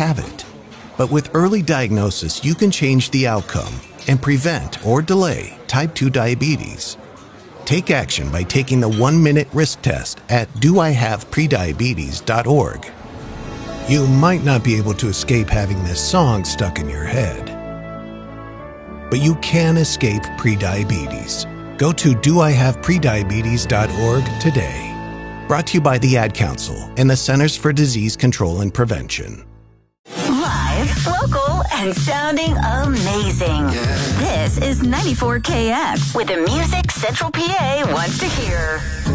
have it. But with early diagnosis, you can change the outcome and prevent or delay type 2 diabetes. Take action by taking the 1-minute risk test at doihaveprediabetes.org. You might not be able to escape having this song stuck in your head, but you can escape prediabetes. Go to doihaveprediabetes.org today. Brought to you by the Ad Council and the Centers for Disease Control and Prevention. Live, local, and sounding amazing. This is 94KX with the music Central PA wants to hear.